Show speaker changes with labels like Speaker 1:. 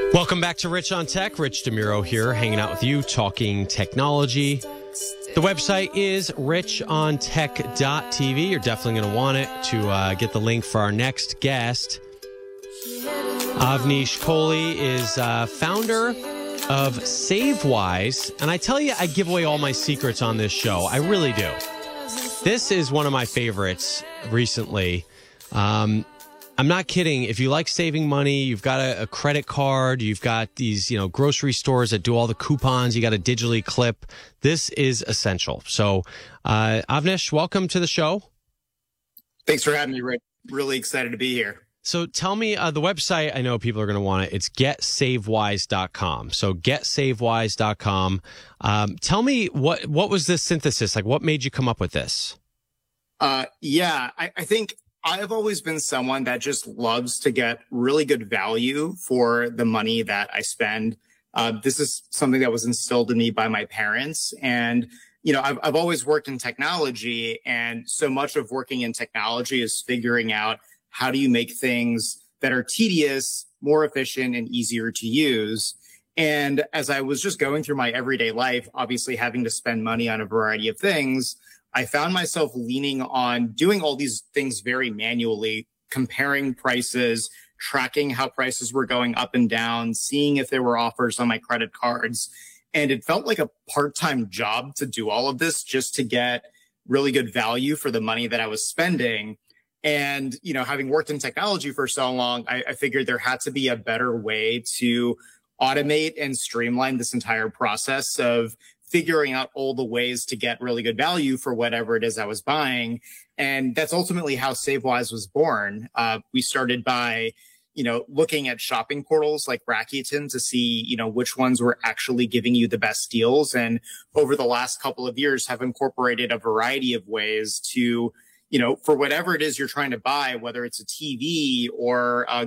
Speaker 1: Welcome back to Rich on Tech. Rich DeMuro here, hanging out with you, talking technology. The website is richontech.tv. You're definitely going to want it to get the link for our next guest. Avnish Kohli is founder of SaveWise. And I tell you, I give away all my secrets on this show. I really do. This is one of my favorites recently. I'm not kidding. If you like saving money, you've got a credit card, you've got these, grocery stores that do all the coupons, you got to digitally clip. This is essential. So, Avnish, welcome to the show.
Speaker 2: Thanks for having me, Rick. Really excited to be here.
Speaker 1: So tell me, the website, I know people are going to want it. It's getsavewise.com. So getsavewise.com. Tell me, what was this synthesis? Like, what made you come up with this?
Speaker 2: I think I've always been someone that just loves to get really good value for the money that I spend. This is something that was instilled in me by my parents. And, I've always worked in technology, and so much of working in technology is figuring out how do you make things that are tedious, more efficient, and easier to use. And as I was just going through my everyday life, obviously having to spend money on a variety of things, I found myself leaning on doing all these things very manually, comparing prices, tracking how prices were going up and down, seeing if there were offers on my credit cards. And it felt like a part-time job to do all of this just to get really good value for the money that I was spending. And, having worked in technology for so long, I figured there had to be a better way to automate and streamline this entire process of figuring out all the ways to get really good value for whatever it is I was buying. And that's ultimately how SaveWise was born. We started by, looking at shopping portals like Rakuten to see, which ones were actually giving you the best deals. And over the last couple of years have incorporated a variety of ways to, for whatever it is you're trying to buy, whether it's a TV or